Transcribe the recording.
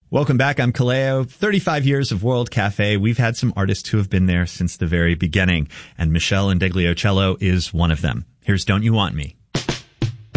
Welcome back. I'm Kaleo. 35 years of World Cafe. We've had some artists who have been there since the very beginning, and Meshell Ndegeocello is one of them. Here's Don't You Want Me.